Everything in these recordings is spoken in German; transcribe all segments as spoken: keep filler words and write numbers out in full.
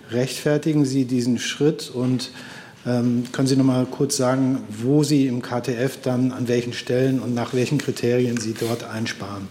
rechtfertigen Sie diesen Schritt und ähm, können Sie noch mal kurz sagen, wo Sie im K T F dann an welchen Stellen und nach welchen Kriterien Sie dort einsparen?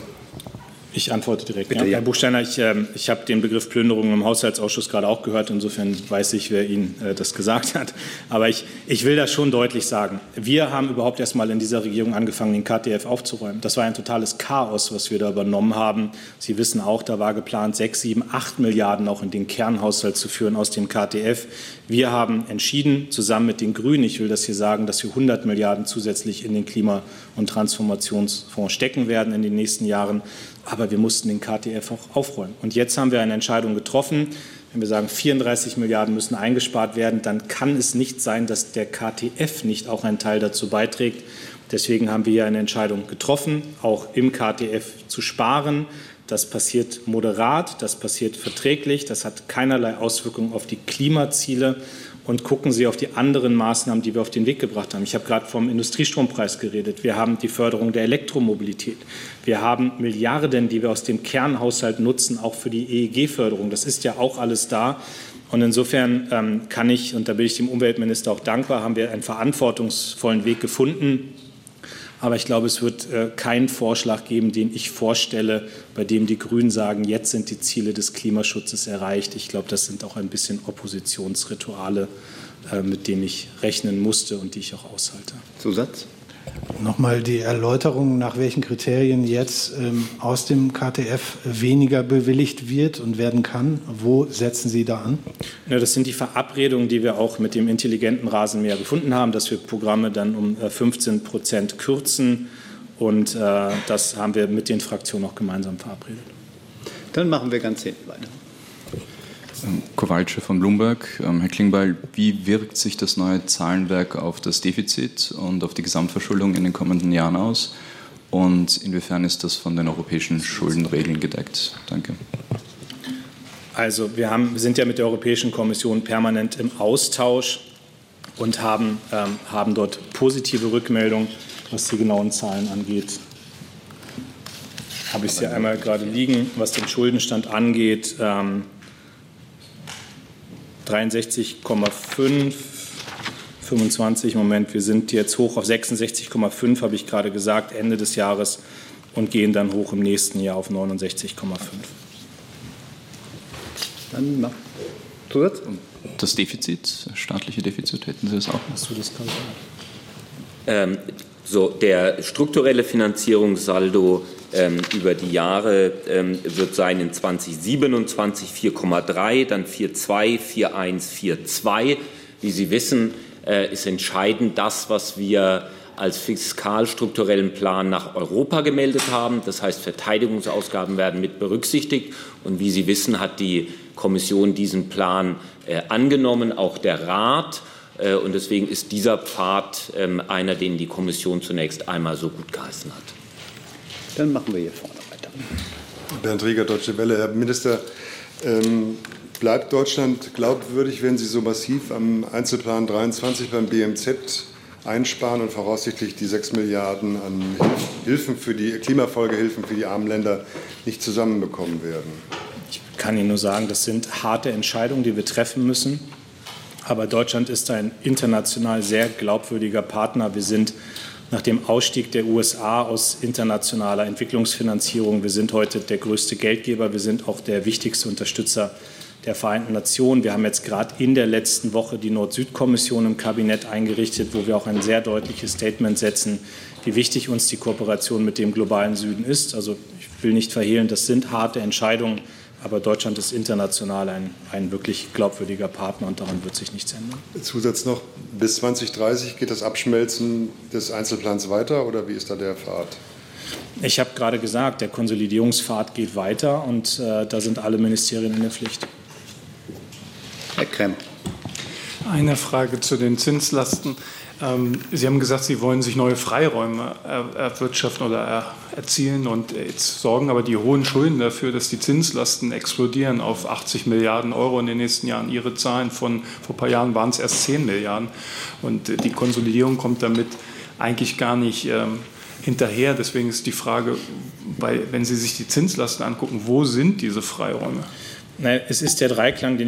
Ich antworte direkt. Bitte, ja. ja. Herr Buchsteiner, ich, äh, ich habe den Begriff Plünderung im Haushaltsausschuss gerade auch gehört. Insofern weiß ich, wer Ihnen äh, das gesagt hat. Aber ich, ich will das schon deutlich sagen. Wir haben überhaupt erst mal in dieser Regierung angefangen, den K T F aufzuräumen. Das war ein totales Chaos, was wir da übernommen haben. Sie wissen auch, da war geplant, sechs, sieben, acht Milliarden auch in den Kernhaushalt zu führen aus dem K T F. Wir haben entschieden, zusammen mit den Grünen, ich will das hier sagen, dass wir hundert Milliarden zusätzlich in den Klima- und Transformationsfonds stecken werden in den nächsten Jahren. Aber wir mussten den K T F auch aufräumen. Und jetzt haben wir eine Entscheidung getroffen. Wenn wir sagen, vierunddreißig Milliarden müssen eingespart werden, dann kann es nicht sein, dass der K T F nicht auch einen Teil dazu beiträgt. Deswegen haben wir hier eine Entscheidung getroffen, auch im K T F zu sparen. Das passiert moderat, das passiert verträglich, das hat keinerlei Auswirkungen auf die Klimaziele. Und gucken Sie auf die anderen Maßnahmen, die wir auf den Weg gebracht haben. Ich habe gerade vom Industriestrompreis geredet. Wir haben die Förderung der Elektromobilität. Wir haben Milliarden, die wir aus dem Kernhaushalt nutzen, auch für die E E G-Förderung. Das ist ja auch alles da. Und insofern ähm, kann ich, und da bin ich dem Umweltminister auch dankbar, haben wir einen verantwortungsvollen Weg gefunden. Aber ich glaube, es wird äh, keinen Vorschlag geben, den ich vorstelle, bei dem die Grünen sagen, jetzt sind die Ziele des Klimaschutzes erreicht. Ich glaube, das sind auch ein bisschen Oppositionsrituale, äh, mit denen ich rechnen musste und die ich auch aushalte. Zusatz? Nochmal die Erläuterung, nach welchen Kriterien jetzt ähm, aus dem K T F weniger bewilligt wird und werden kann. Wo setzen Sie da an? Ja, das sind die Verabredungen, die wir auch mit dem intelligenten Rasenmäher gefunden haben, dass wir Programme dann um fünfzehn Prozent kürzen. Und äh, das haben wir mit den Fraktionen auch gemeinsam verabredet. Dann machen wir ganz hinten weiter. Kowalczyk von Bloomberg. Herr Klingbeil, wie wirkt sich das neue Zahlenwerk auf das Defizit und auf die Gesamtverschuldung in den kommenden Jahren aus? Und inwiefern ist das von den europäischen Schuldenregeln gedeckt? Danke. Also wir, haben, wir sind ja mit der Europäischen Kommission permanent im Austausch und haben, ähm, haben dort positive Rückmeldungen, was die genauen Zahlen angeht. Habe ich sie einmal gerade liegen, was den Schuldenstand angeht. Ähm, dreiundsechzig Komma fünf, fünfundzwanzig, Moment, wir sind jetzt hoch auf sechsundsechzig Komma fünf, habe ich gerade gesagt, Ende des Jahres und gehen dann hoch im nächsten Jahr auf neunundsechzig Komma fünf. Dann mach. Zusatz? Das Defizit, das staatliche Defizit, hätten Sie das auch? Hast du das gerade? Ähm, so, der strukturelle Finanzierungssaldo ähm, über die Jahre ähm, wird sein in zweitausendsiebenundzwanzig vier Komma drei, dann vier Komma zwei, vier Komma eins, vier Komma zwei. Wie Sie wissen, äh, ist entscheidend das, was wir als fiskalstrukturellen Plan nach Europa gemeldet haben. Das heißt, Verteidigungsausgaben werden mit berücksichtigt. Und wie Sie wissen, hat die Kommission diesen Plan äh, angenommen, auch der Rat. Äh, und deswegen ist dieser Pfad äh, einer, den die Kommission zunächst einmal so gut geheißen hat. Dann machen wir hier vorne weiter. Bernd Rieger, Deutsche Welle. Herr Minister, ähm, bleibt Deutschland glaubwürdig, wenn Sie so massiv am Einzelplan dreiundzwanzig beim B M Z einsparen und voraussichtlich die sechs Milliarden an Hilfen für die Klimafolgehilfen für die armen Länder nicht zusammenbekommen werden? Ich kann Ihnen nur sagen, das sind harte Entscheidungen, die wir treffen müssen. Aber Deutschland ist ein international sehr glaubwürdiger Partner. Wir sind nach dem Ausstieg der U S A aus internationaler Entwicklungsfinanzierung, wir sind heute der größte Geldgeber, wir sind auch der wichtigste Unterstützer der Vereinten Nationen. Wir haben jetzt gerade in der letzten Woche die Nord-Süd-Kommission im Kabinett eingerichtet, wo wir auch ein sehr deutliches Statement setzen, wie wichtig uns die Kooperation mit dem globalen Süden ist. Also ich will nicht verhehlen, das sind harte Entscheidungen, aber Deutschland ist international ein, ein wirklich glaubwürdiger Partner und daran wird sich nichts ändern. Zusatz noch, bis zwanzig dreißig geht das Abschmelzen des Einzelplans weiter oder wie ist da der Pfad? Ich habe gerade gesagt, der Konsolidierungspfad geht weiter und äh, da sind alle Ministerien in der Pflicht. Herr Kremm. Eine Frage zu den Zinslasten. Sie haben gesagt, Sie wollen sich neue Freiräume erwirtschaften oder erzielen und jetzt sorgen aber die hohen Schulden dafür, dass die Zinslasten explodieren auf achtzig Milliarden Euro in den nächsten Jahren. Ihre Zahlen von vor ein paar Jahren waren es erst zehn Milliarden und die Konsolidierung kommt damit eigentlich gar nicht ähm, hinterher. Deswegen ist die Frage, bei, wenn Sie sich die Zinslasten angucken, wo sind diese Freiräume? Nein, es ist der Dreiklang, den